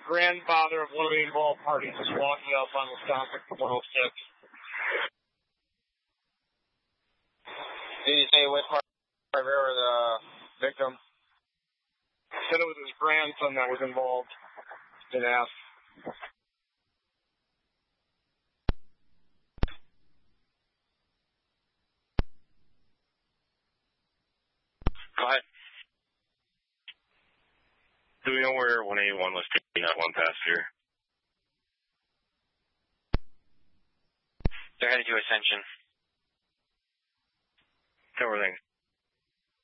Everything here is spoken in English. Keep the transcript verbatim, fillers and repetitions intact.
grandfather of one of the involved parties is walking up on Wisconsin one oh six. Did you say which part of the victim? Said it was his grandson that was involved. Didn't ask. Go ahead. Do we know where one eighty-one was taking that one passenger? They're headed to Ascension. Everything.